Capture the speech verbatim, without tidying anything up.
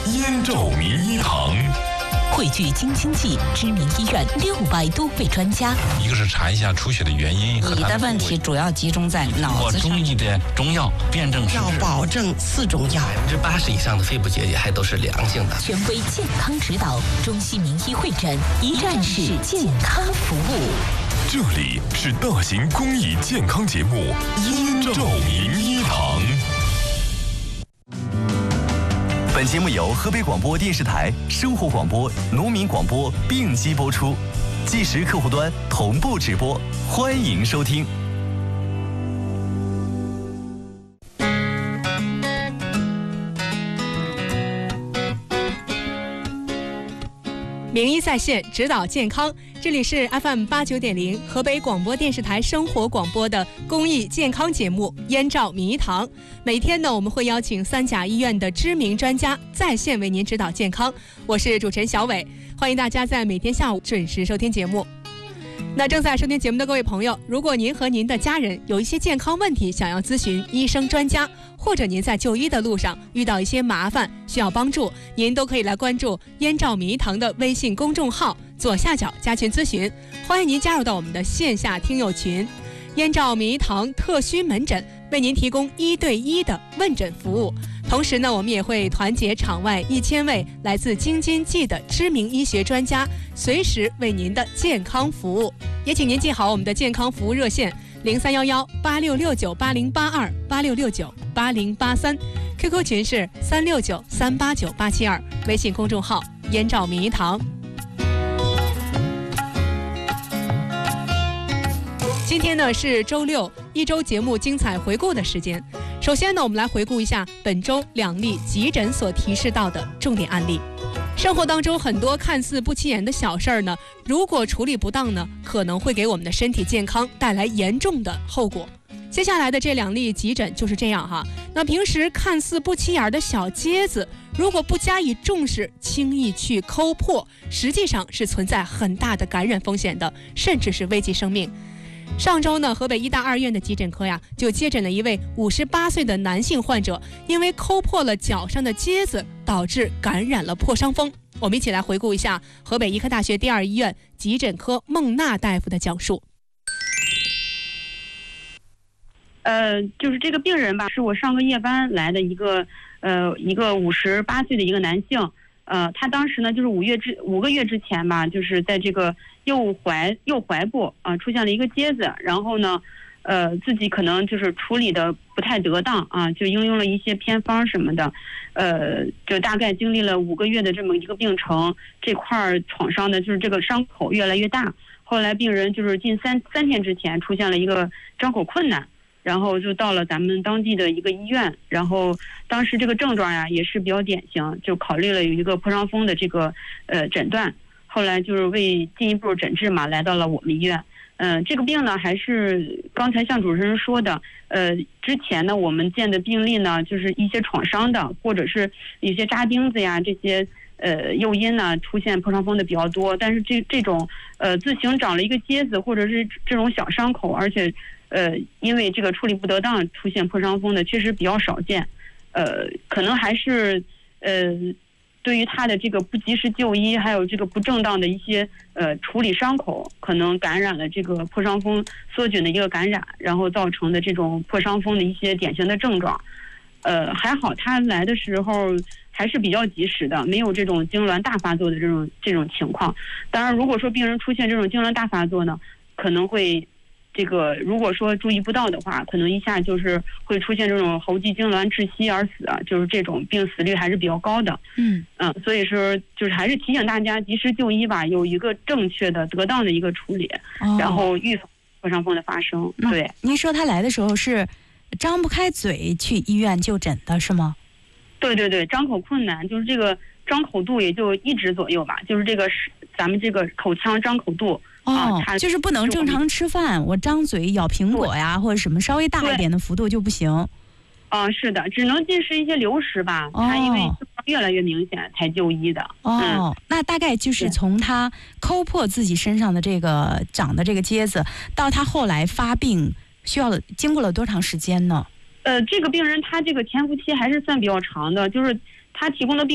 燕赵名医堂。 汇聚京津冀知名医院六百多位专家， 一个是查一下出血的原因， 你的问题主要集中在脑子上。 中医的中药辨证施治， 要保证四种药， 百分之八十以上的肺部结节还都是良性的。 权威健康指导，中西名医会诊，一站式健康服务。 这里是大型公益健康节目《燕赵名医堂》。 本节目由河北广播电视台生活广播、农民广播并机播出，即时客户端同步直播，欢迎收听。 名医在线，指导健康。这里是 F M 八九点零河北广播电视台生活广播的公益健康节目《燕赵名医堂》。每天呢，我们会邀请三甲医院的知名专家在线为您指导健康。我是主持人小伟，欢迎大家在每天下午准时收听节目。那正在收听节目的各位朋友，如果您和您的家人有一些健康问题想要咨询医生专家，或者您在就医的路上遇到一些麻烦需要帮助，您都可以来关注燕赵名医堂的微信公众号，左下角加群咨询，欢迎您加入到我们的线下听友群。燕赵名医堂特需门诊为您提供一对一的问诊服务，同时呢，我们也会团结场外一千位来自京津冀的知名医学专家，随时为您的健康服务。也请您记好我们的健康服务热线零三幺幺八六六九八零八二八六六九八零八三 ，Q Q 群是三六九三八九八七二，微信公众号燕赵名医堂。今天呢是周六，一周节目精彩回顾的时间。首先呢，我们来回顾一下本周两例急诊所提示到的重点案例。生活当中很多看似不起眼的小事儿呢，如果处理不当呢，可能会给我们的身体健康带来严重的后果。接下来的这两例急诊就是这样哈。那平时看似不起眼的小疖子，如果不加以重视，轻易去抠破，实际上是存在很大的感染风险的，甚至是危及生命。上周呢，河北医大二院的急诊科呀，就接诊了一位五十八岁的男性患者，因为抠破了脚上的疖子，导致感染了破伤风。我们一起来回顾一下河北医科大学第二医院急诊科孟娜大夫的讲述。 呃，就是这个病人吧，是我上个夜班来的一个呃一个五十八岁的一个男性。呃，他当时呢，就是五月之五个月之前吧，就是在这个右踝右踝部啊、呃、出现了一个疖子，然后呢，呃，自己可能就是处理的不太得当啊，就应用了一些偏方什么的，呃，就大概经历了五个月的这么一个病程，这块创伤的就是这个伤口越来越大，后来病人就是近三三天之前出现了一个张口困难。然后就到了咱们当地的一个医院，然后当时这个症状呀也是比较典型，就考虑了有一个破伤风的这个呃诊断，后来就是为进一步诊治嘛，来到了我们医院。嗯、呃，这个病呢还是刚才像主持人说的，呃，之前呢我们见的病例呢就是一些创伤的，或者是一些扎钉子呀这些呃诱因呢出现破伤风的比较多，但是这这种呃自行长了一个疖子或者是这种小伤口，而且呃，因为这个处理不得当出现破伤风的确实比较少见，呃，可能还是呃，对于他的这个不及时就医，还有这个不正当的一些呃处理伤口，可能感染了这个破伤风梭菌的一个感染，然后造成的这种破伤风的一些典型的症状。呃，还好他来的时候还是比较及时的，没有这种痉挛大发作的这种这种情况。当然，如果说病人出现这种痉挛大发作呢，可能会。这个如果说注意不到的话，可能一下就是会出现这种喉肌痉挛窒息而死，就是这种病死率还是比较高的。嗯嗯，所以说就是还是提醒大家及时就医吧，有一个正确的、得当的一个处理，哦、然后预防破伤风的发生。对， 您说他来的时候是张不开嘴去医院就诊的是吗？ 对对对，张口困难，就是这个张口度也就一指左右吧，就是这个咱们这个口腔张口度。 哦，就是不能正常吃饭，我张嘴咬苹果呀，或者什么稍微大一点的幅度就不行。 啊、呃，是的，只能进食一些流食吧。哦、他因为越来越明显才就医的。 哦、嗯，那大概就是从他抠破自己身上的这个长的这个疖子，到他后来发病，需要经过了多长时间呢？ 呃，这个病人他这个潜伏期还是算比较长的，就是他提供的病。